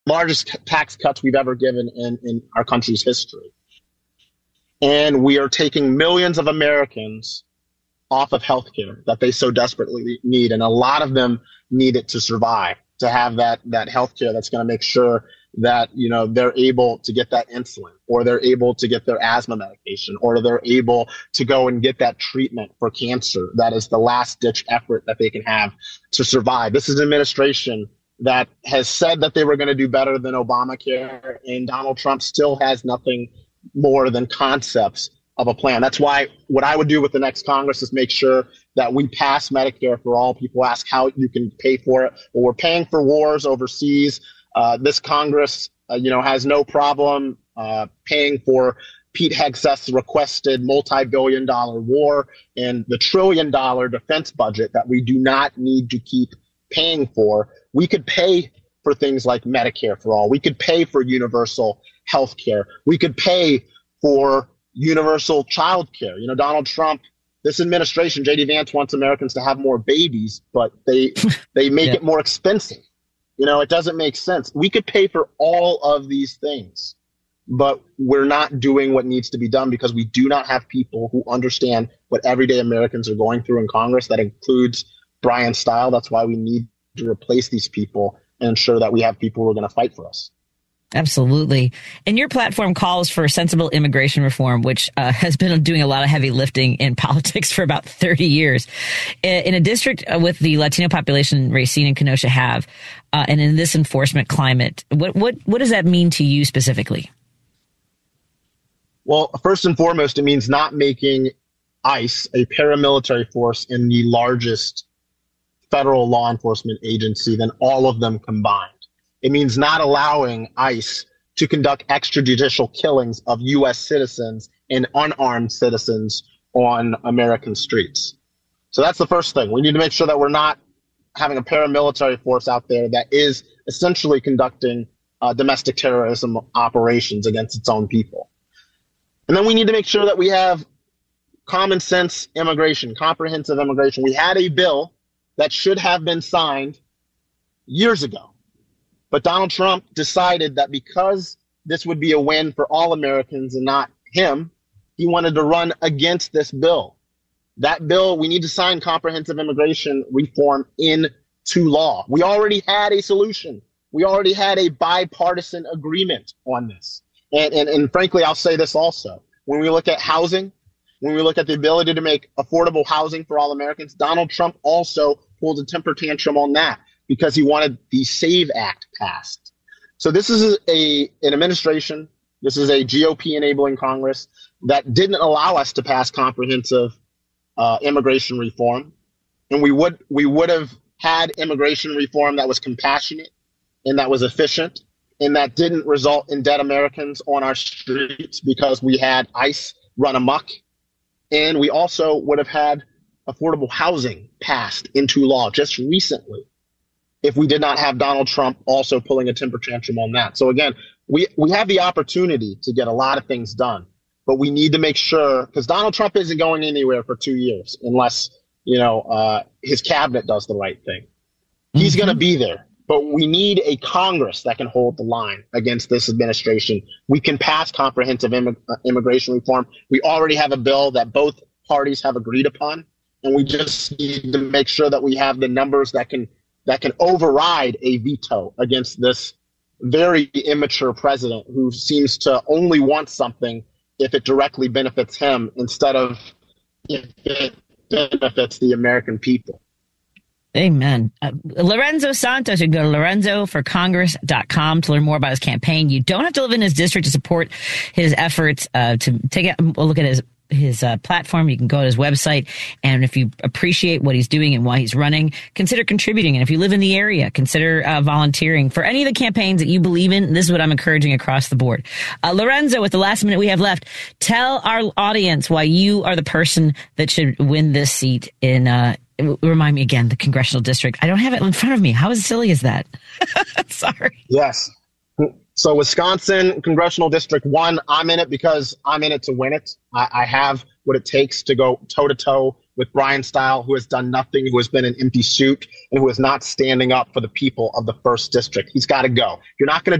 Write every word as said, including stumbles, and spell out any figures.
largest tax cuts we've ever given in, in our country's history. And we are taking millions of Americans off of healthcare that they so desperately need. And a lot of them need it to survive, to have that, that healthcare that's going to make sure that, you know, they're able to get that insulin, or they're able to get their asthma medication, or they're able to go and get that treatment for cancer. That is the last ditch effort that they can have to survive. This is an administration that has said that they were going to do better than Obamacare, and Donald Trump still has nothing more than concepts of a plan. That's why what I would do with the next Congress is make sure that we pass Medicare for all. People ask how you can pay for it. Well, we're paying for wars overseas. Uh, this Congress, uh, you know, has no problem uh, paying for Pete Hegseth's requested multi-billion dollar war and the trillion dollar defense budget that we do not need to keep paying for. We could pay for things like Medicare for all. We could pay for universal health care. We could pay for universal child care. You know, Donald Trump, this administration, J D Vance wants Americans to have more babies, but they they make yeah. it more expensive. You know, it doesn't make sense. We could pay for all of these things, but we're not doing what needs to be done because we do not have people who understand what everyday Americans are going through in Congress. That includes Brian Stile. That's why we need to replace these people and ensure that we have people who are going to fight for us. Absolutely. And your platform calls for sensible immigration reform, which uh, has been doing a lot of heavy lifting in politics for about thirty years. In a district with the Latino population Racine and Kenosha have, uh, and in this enforcement climate, what, what, what does that mean to you specifically? Well, first and foremost, it means not making ICE a paramilitary force in the largest federal law enforcement agency than all of them combined. It means not allowing ICE to conduct extrajudicial killings of U S citizens and unarmed citizens on American streets. So that's the first thing. We need to make sure that we're not having a paramilitary force out there that is essentially conducting uh, domestic terrorism operations against its own people. And then we need to make sure that we have common sense immigration, comprehensive immigration. We had a bill that should have been signed years ago. But Donald Trump decided that because this would be a win for all Americans and not him, he wanted to run against this bill. That bill, we need to sign comprehensive immigration reform into law. We already had a solution. We already had a bipartisan agreement on this. And, and, and frankly, I'll say this also. When we look at housing, when we look at the ability to make affordable housing for all Americans, Donald Trump also pulled a temper tantrum on that, because he wanted the SAVE Act passed. So this is a an administration, this is a G O P-enabling Congress that didn't allow us to pass comprehensive uh, immigration reform. And we would we would have had immigration reform that was compassionate and that was efficient and that didn't result in dead Americans on our streets because we had ICE run amok. And we also would have had affordable housing passed into law just recently if we did not have Donald Trump also pulling a temper tantrum on that. So again, we, we have the opportunity to get a lot of things done, but we need to make sure, because Donald Trump isn't going anywhere for two years unless, you know, uh, his cabinet does the right thing. He's mm-hmm. going to be there, but we need a Congress that can hold the line against this administration. We can pass comprehensive immig- uh, immigration reform. We already have a bill that both parties have agreed upon, and we just need to make sure that we have the numbers that can that can override a veto against this very immature president who seems to only want something if it directly benefits him instead of if it benefits the American people. Amen. Uh, Lorenzo Santos, you can go to lorenzo for congress dot com to learn more about his campaign. You don't have to live in his district to support his efforts. Uh, to take a look at his his uh, platform, you can go to his website, and if you appreciate what he's doing and why he's running, consider contributing. And if you live in the area, consider uh, volunteering for any of the campaigns that you believe in. This is what I'm encouraging across the board. Uh, Lorenzo, with the last minute we have left, tell our audience why you are the person that should win this seat in, uh, remind me again, the congressional district. I don't have it in front of me. How silly is that? Sorry. Yes. So Wisconsin Congressional District one, I'm in it because I'm in it to win it. I, I have what it takes to go toe-to-toe with Brian Style, who has done nothing, who has been an empty suit, and who is not standing up for the people of the first district. He's got to go. You're not going to